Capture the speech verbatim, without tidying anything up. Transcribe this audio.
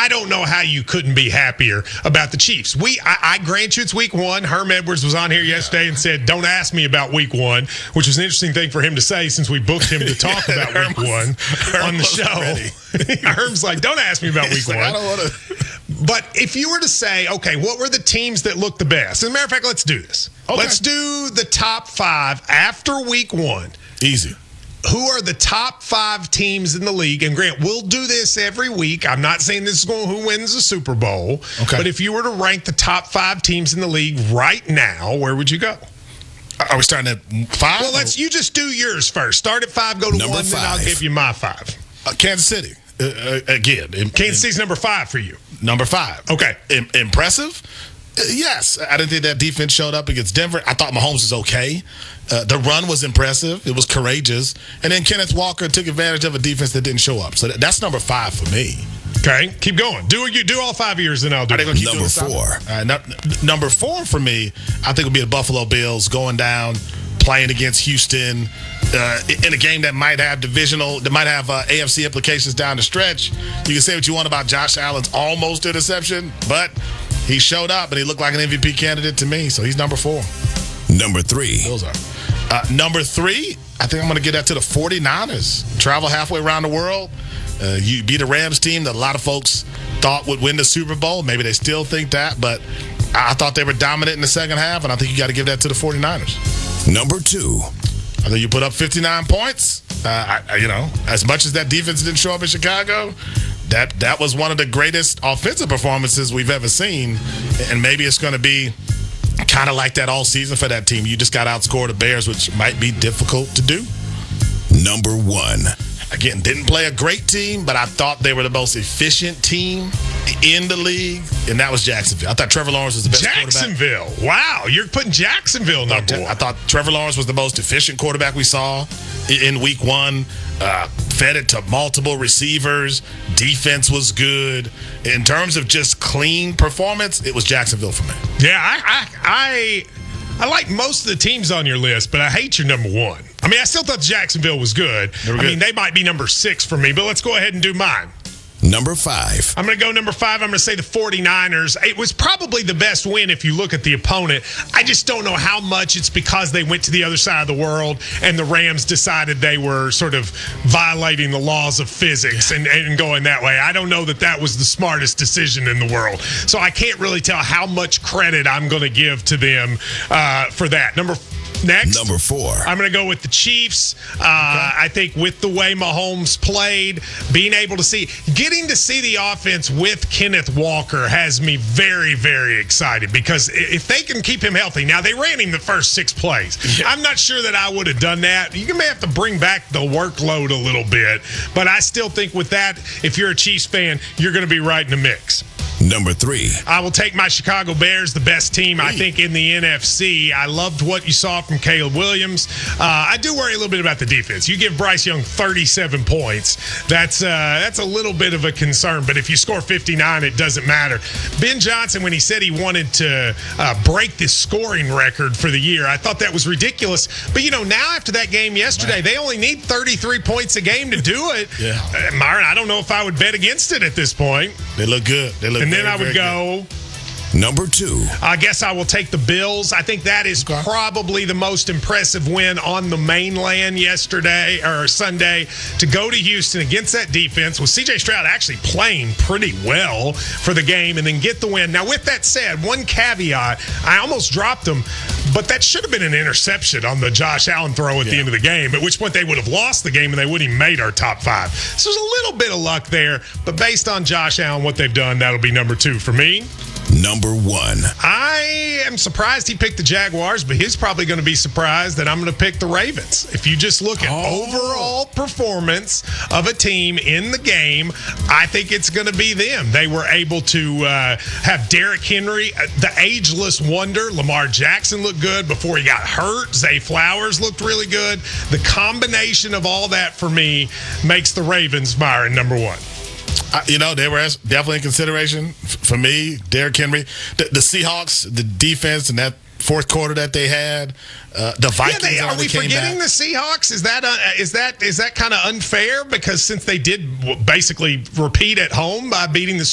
I don't know how you couldn't be happier about the Chiefs. We, I, I grant you it's week one. Herm Edwards was on here yesterday and said, don't ask me about week one, which was an interesting thing for him to say since we booked him to talk about week was, one Herm on the show. Herm's like, don't ask me about week like, one. I don't want to. But if you were to say, okay, what were the teams that looked the best? As a matter of fact, let's do this. Okay. Let's do the top five after week one. Easy. Who are the top five teams in the league? And Grant, we'll do this every week. I'm not saying this is going who wins the Super Bowl. Okay. But if you were to rank the top five teams in the league right now, where would you go? Are we starting at five? Well, let's you just do yours first. Start at five, go to number one, five. then I'll give you my five. Uh, Kansas City. Uh, uh, again. In, Kansas City's number five for you. Number five. Okay. Im- impressive? Uh, yes. I didn't think that defense showed up against Denver. I thought Mahomes was okay. Uh, the run was impressive. It was courageous. And then Kenneth Walker took advantage of a defense that didn't show up. So that, that's number five for me. Okay. Keep going. Do you do all five years, and I'll do it. Keep number four. Uh, no, number four for me, I think would be the Buffalo Bills going down, playing against Houston uh, in a game that might have divisional, that might have uh, A F C implications down the stretch. You can say what you want about Josh Allen's almost interception, but he showed up and he looked like an M V P candidate to me, so he's number four. Number three. Bills are. Uh, number three, I think I'm going to get that to the 49ers. Travel halfway around the world. Uh, you beat a Rams team that a lot of folks thought would win the Super Bowl. Maybe they still think that, but I thought they were dominant in the second half, and I think you got to give that to the 49ers. Number two. I think you put up fifty-nine points. Uh, I, you know, as much as that defense didn't show up in Chicago, that that was one of the greatest offensive performances we've ever seen, and maybe it's going to be kind of like that all season for that team. You just got outscored the Bears, which might be difficult to do. Number one. Again, didn't play a great team, but I thought they were the most efficient team in the league, and that was Jacksonville. I thought Trevor Lawrence was the best Jacksonville. quarterback. Wow, you're putting Jacksonville number one. I thought Trevor Lawrence was the most efficient quarterback we saw in week one. Uh, fed it to multiple receivers. Defense was good. In terms of just clean performance, it was Jacksonville for me. Yeah, I I I, I like most of the teams on your list, but I hate your number one. I mean, I still thought Jacksonville was good. good. I mean, they might be number six for me, but let's go ahead and do mine. Number five. I'm going to go number five. I'm going to say the 49ers. It was probably the best win if you look at the opponent. I just don't know how much it's because they went to the other side of the world and the Rams decided they were sort of violating the laws of physics and, and going that way. I don't know that that was the smartest decision in the world. So I can't really tell how much credit I'm going to give to them uh, for that. Number Next, number four. I'm going to go with the Chiefs. Uh, okay. I think with the way Mahomes played, being able to see, getting to see the offense with Kenneth Walker has me very, very excited because if they can keep him healthy. Now, they ran him the first six plays. Yeah. I'm not sure that I would have done that. You may have to bring back the workload a little bit, but I still think with that, if you're a Chiefs fan, you're going to be right in the mix. Number three. I will take my Chicago Bears, the best team, I think, in the N F C. I loved what you saw from Caleb Williams. Uh, I do worry a little bit about the defense. You give Bryce Young thirty-seven points. That's uh, that's a little bit of a concern. But if you score fifty-nine, it doesn't matter. Ben Johnson, when he said he wanted to uh, break this scoring record for the year, I thought that was ridiculous. But, you know, now after that game yesterday, they only need thirty-three points a game to do it. Yeah. Uh, Myron, I don't know if I would bet against it at this point. They look good. They look And very, then I would go... Good. Number two. I guess I will take the Bills. I think that is okay. probably the most impressive win on the mainland yesterday or Sunday to go to Houston against that defense with C J Stroud actually playing pretty well for the game and then get the win. Now, with that said, one caveat, I almost dropped them, but that should have been an interception on the Josh Allen throw at yeah. the end of the game, at which point they would have lost the game and they wouldn't have made our top five. So there's a little bit of luck there, but based on Josh Allen, what they've done, that'll be number two for me. Number one. I am surprised he picked the Jaguars, but he's probably going to be surprised that I'm going to pick the Ravens. If you just look at oh. overall performance of a team in the game, I think it's going to be them. They were able to uh, have Derrick Henry, the ageless wonder. Lamar Jackson looked good before he got hurt. Zay Flowers looked really good. The combination of all that for me makes the Ravens, Myron, number one. Uh, you know, they were definitely in consideration for me. Derrick Henry, the, the Seahawks, the defense, and that fourth quarter that they had. Uh, the Vikings. Yeah, they, are we forgetting back. the Seahawks? Is that uh, is that is that kind of unfair? Because since they did basically repeat at home by beating the